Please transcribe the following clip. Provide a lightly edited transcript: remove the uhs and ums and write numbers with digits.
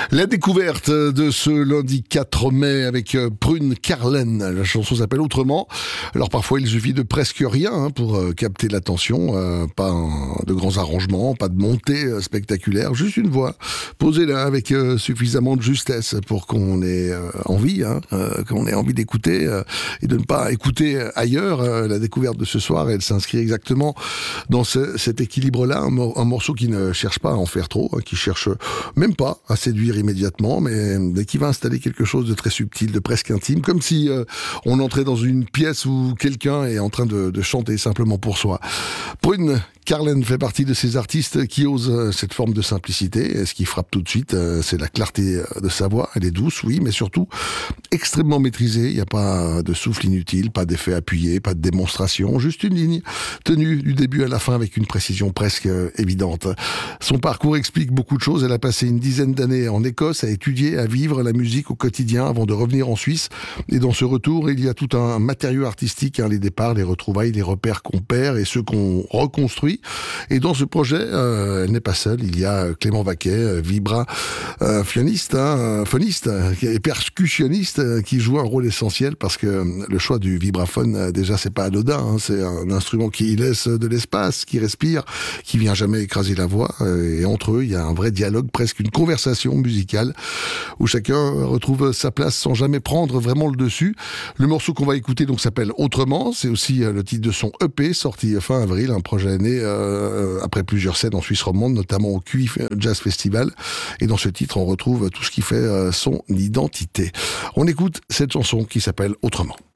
La découverte de ce lundi 4 mai avec Prune Carlen. La chanson s'appelle Autrement. Alors parfois il suffit de presque rien pour capter l'attention. Pas de grands arrangements, pas de montée spectaculaire, juste une voix posée là avec suffisamment de justesse pour qu'on ait envie, qu'on ait envie d'écouter et de ne pas écouter ailleurs. La découverte de ce soir, elle s'inscrit exactement dans cet équilibre-là. Un morceau qui ne cherche pas à en faire trop, qui cherche même pas à séduire immédiatement, mais qui va installer quelque chose de très subtil, de presque intime, comme si on entrait dans une pièce où quelqu'un est en train de chanter simplement pour soi. Prune Carlen fait partie de ces artistes qui osent cette forme de simplicité. Et ce qui frappe tout de suite, c'est la clarté de sa voix. Elle est douce, oui, mais surtout extrêmement maîtrisée. Il n'y a pas de souffle inutile, pas d'effet appuyé, pas de démonstration, juste une ligne tenue du début à la fin avec une précision presque évidente. Son parcours explique beaucoup de choses. Elle a passé une dizaine d'années en Écosse à étudier, à vivre la musique au quotidien avant de revenir en Suisse. Et dans ce retour, il y a tout un matériau artistique, les départs, les retrouvailles, les repères qu'on perd et ceux qu'on reconstruit. Et dans ce projet, elle n'est pas seule. Il y a Clément Vaquet, phoniste et percussionniste qui joue un rôle essentiel parce que le choix du vibraphone, déjà, c'est pas anodin. C'est un instrument qui laisse de l'espace, qui respire, qui vient jamais écraser la voix. Et entre eux, il y a un vrai dialogue, presque une conversation musicale où chacun retrouve sa place sans jamais prendre vraiment le dessus. Le morceau qu'on va écouter donc s'appelle Autrement. C'est aussi le titre de son EP sorti fin avril, un projet né après plusieurs scènes en Suisse romande, notamment au QI Jazz Festival. Et dans ce titre, on retrouve tout ce qui fait son identité. On écoute cette chanson qui s'appelle Autrement.